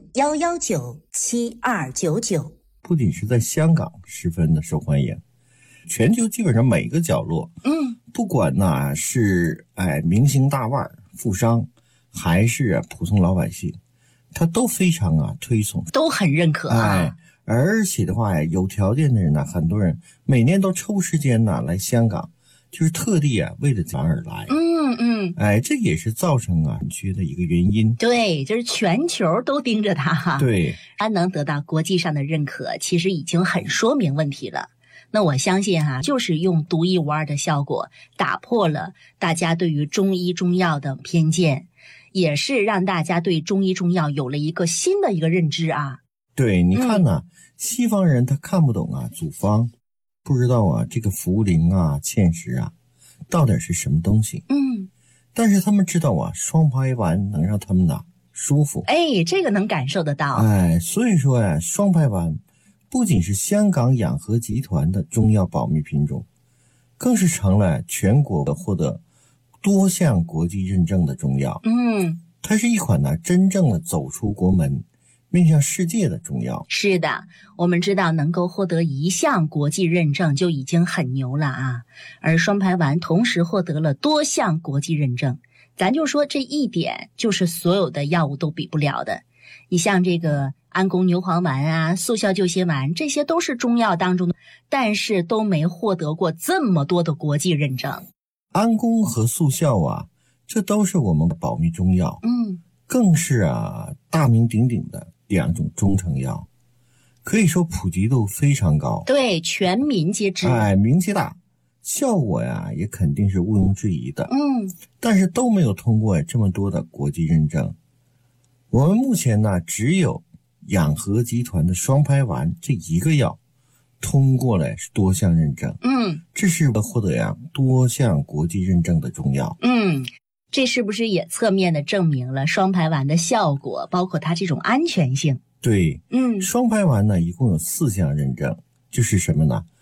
1197299。 不仅是在香港十分的受欢迎，全球基本上每个角落，不管是明星大腕、富商，还是普通老百姓，他都非常推崇， 都很认可而且的话有条件的人很多人每年都抽时间来香港，就是特地为了咱而来。这也是造成短缺的一个原因。 对，就是全球都盯着他对， 他能得到国际上的认可，其实已经很说明问题了。那我相信就是用独一无二的效果打破了大家对于中医中药的偏见，也是让大家对中医中药有了一个新的一个认知对，你看西方人他看不懂组方，不知道这个茯苓芡实到底是什么东西。但是他们知道双排丸能让他们舒服。 这个能感受得到。 所以说双排丸不仅是香港养和集团的中药保密品种，更是成了全国获得多项国际认证的中药。它是一款真正的走出国门面向世界的中药。 是的，我们知道能够获得一项国际认证就已经很牛了而双排丸同时获得了多项国际认证，咱就说这一点就是所有的药物都比不了的。你像这个安宫牛黄丸速效救心丸，这些都是中药当中的，但是都没获得过这么多的国际认证。 安宫和速效这都是我们的保密中药，更是大名鼎鼎的两种中成药，可以说普及度非常高。 对，全民皆知。 名气大，效果也肯定是毋庸置疑的。但是都没有通过这么多的国际认证。我们目前只有养和集团的双排丸这一个药通过了多项认证。这是获得多项国际认证的中药。 这是不是也侧面的证明了双排丸的效果，包括它这种安全性？ 对，双排丸一共有4项认证，就是什么呢？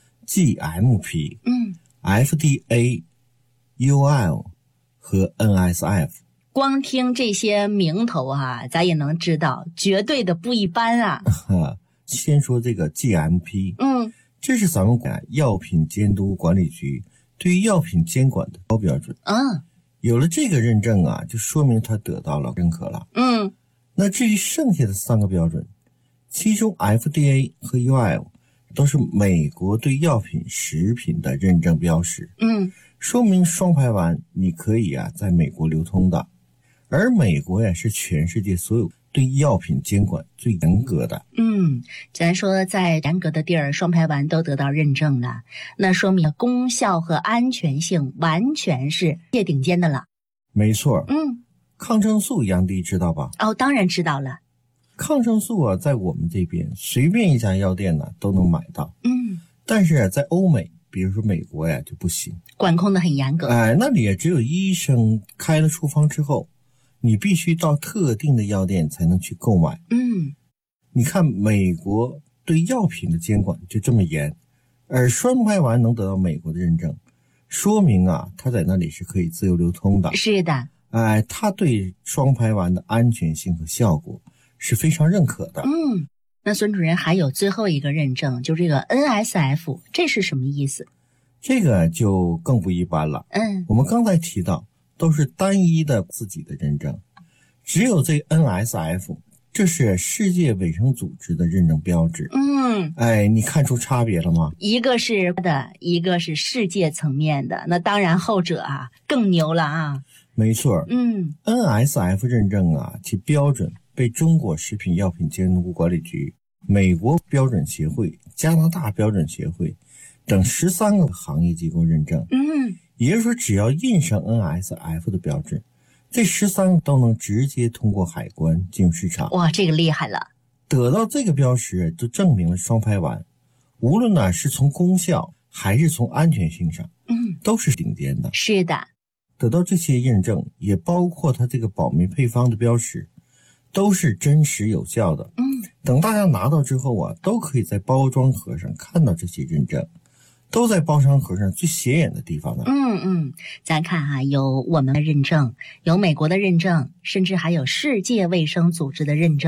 GMP、FDA、UL 和 NSF。 光听这些名头咱也能知道绝对的不一般先说这个 GMP，这是咱们药品监督管理局对于药品监管的高标准。有了这个认证就说明它得到了认可了。那至于剩下的3个标准，其中 FDA 和 UL 都是美国对药品食品的认证标识。说明双排丸你可以在美国流通的。而美国是全世界所有对药品监管最严格的。 咱说在严格的地儿双排丸都得到认证了，那说明功效和安全性完全是世界顶尖的了。 没错。抗生素杨迪知道吧？ 当然知道了。 抗生素在我们这边随便一家药店都能买到。但是在欧美，比如说美国就不行， 管控的很严格。 那里也只有医生开了处方之后，你必须到特定的药店才能去购买。你看美国对药品的监管就这么严，而双排丸能得到美国的认证，说明它在那里是可以自由流通的。 是的。 它对双排丸的安全性和效果是非常认可的。 那孙主任还有最后一个认证，就这个 NSF， 这是什么意思？ 这个就更不一般了。我们刚才提到都是单一的自己的认证，只有这 NSF， 这是世界卫生组织的认证标志。你看出差别了吗？ 一个是的，一个是世界层面的，那当然后者更牛了没错。NSF 认证其标准被中国食品药品监督管理局、美国标准协会、加拿大标准协会等13个行业机构认证。也就是说只要印上 NSF 的标志，这13个都能直接通过海关进入市场。 哇，这个厉害了。 得到这个标识就证明了双排丸无论是从功效还是从安全性上都是顶尖的。 是的。 得到这些认证也包括它这个保密配方的标识都是真实有效的。等大家拿到之后都可以在包装盒上看到这些认证，都在包装盒上最显眼的地方呢。 咱看有我们的认证，有美国的认证，甚至还有世界卫生组织的认证。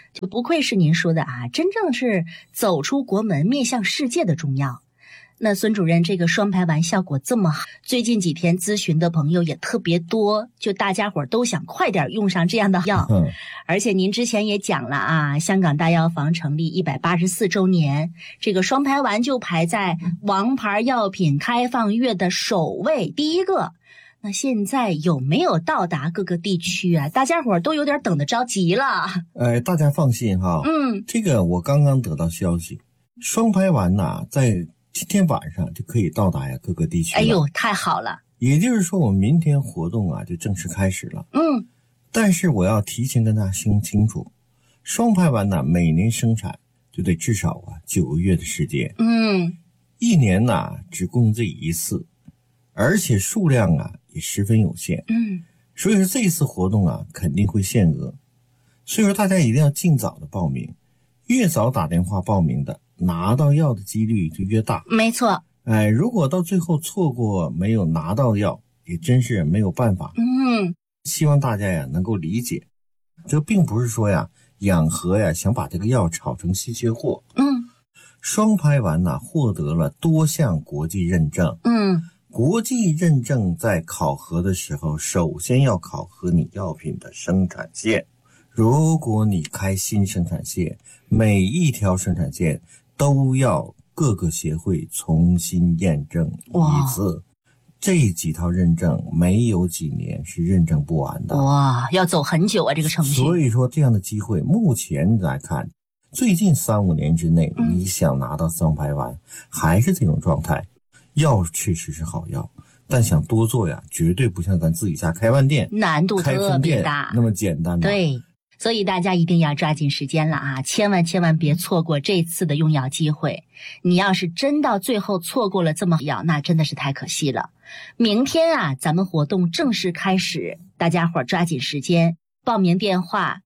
就不愧是您说的啊，真正是走出国门面向世界的中药。那孙主任，这个双排丸效果这么好，最近几天咨询的朋友也特别多，就大家伙都想快点用上这样的药。而且您之前也讲了啊，香港大药房成立184周年，这个双排丸就排在王牌药品开放月的首位第一个。那现在有没有到达各个地区啊？大家伙都有点等得着急了。 大家放心哈，这个我刚刚得到消息，双排丸呐，在今天晚上就可以到达各个地区了。 哎呦，太好了！ 也就是说，我们明天活动啊就正式开始了。但是我要提前跟大家说清楚，双排丸呢每年生产就得至少9个月的时间。一年呢只供这一次，而且数量也十分有限。所以说这一次活动肯定会限额，所以说大家一定要尽早的报名，越早打电话报名的，拿到药的几率就越大。 没错。 如果到最后错过没有拿到药，也真是没有办法。希望大家能够理解，这并不是说养和想把这个药炒成稀缺货。双排丸获得了多项国际认证。国际认证在考核的时候，首先要考核你药品的生产线。如果你开新生产线，每一条生产线都要各个协会重新验证一次。这几套认证没有几年是认证不完的。 要走很久啊，这个程序。 所以说这样的机会目前来看，最近3-5年之内，你想拿到双排丸还是这种状态。药确实是好药，但想多做绝对不像咱自己家开饭店难度特别大那么简单。 对，所以大家一定要抓紧时间了啊，千万别错过这次的用药机会。你要是真到最后错过了这么好药，那真的是太可惜了。明天咱们活动正式开始，大家伙抓紧时间。报名电话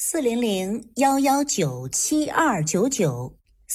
400-119-7299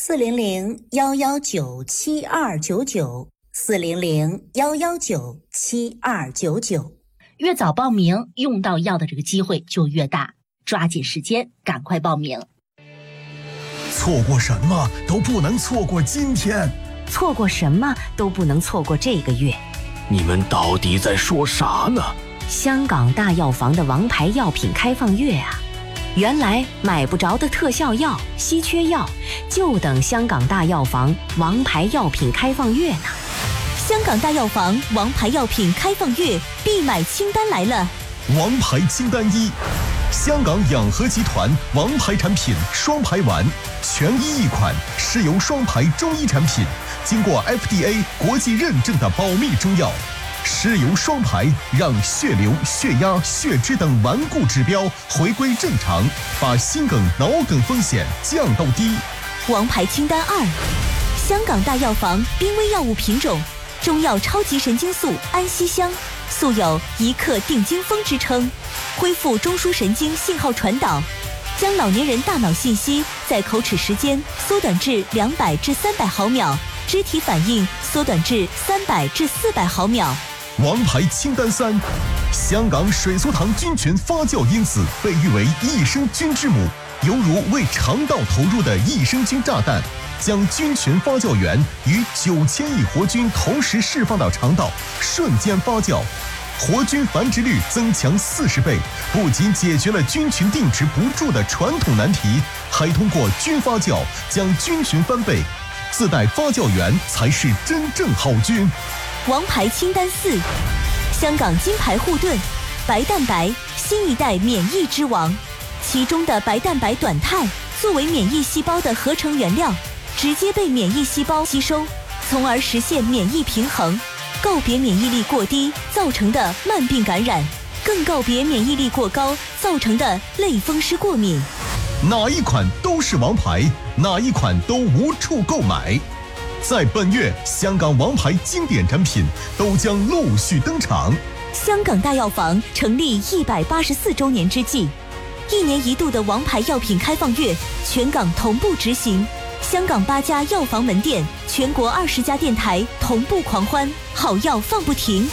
400-119-7299 越早报名，用到药的这个机会就越大，抓紧时间，赶快报名。 错过什么都不能错过今天， 错过什么都不能错过这个月。 你们到底在说啥呢？ 香港大药房的王牌药品开放月啊，原来买不着的特效药、稀缺药，就等香港大药房王牌药品开放月呢。 香港大药房王牌药品开放月必买清单来了。 王牌清单1，香港养和集团王牌产品双排丸，全1款，是由双牌中医产品，经过 FDA 国际认证的保密中药。是由双排让血流、血压、血脂等顽固指标回归正常，把心梗、脑梗风险降到低。 王牌清单2，香港大药房濒危药物品种中药超级神经素安息香，素有一克定惊风之称，恢复中枢神经信号传导，将老年人大脑信息在口齿时间缩短至200至300毫秒，肢体反应缩短至300至400毫秒。 王牌清单3，香港水苏糖菌群发酵因子被誉为益生菌之母，犹如为肠道投入的益生菌炸弹，将菌群发酵源与9000亿活菌同时释放到肠道，瞬间发酵，活菌繁殖率增强40倍，不仅解决了菌群定植不住的传统难题，还通过菌发酵将菌群翻倍，自带发酵源才是真正好菌。 王牌清单4，香港金牌护盾白蛋白，新一代免疫之王，其中的白蛋白短肽作为免疫细胞的合成原料，直接被免疫细胞吸收，从而实现免疫平衡，告别免疫力过低造成的慢病感染，更告别免疫力过高造成的类风湿过敏。 哪一款都是王牌，哪一款都无处购买。在本月，香港王牌经典产品都将陆续登场。 香港大药房成立184周年之际，1年1度的王牌药品开放月，全港同步执行。香港8家药房门店，全国20家电台同步狂欢，好药放不停。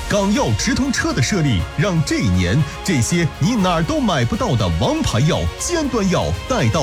港药直通车的设立，让这一年这些你哪儿都买不到的王牌药、尖端药带到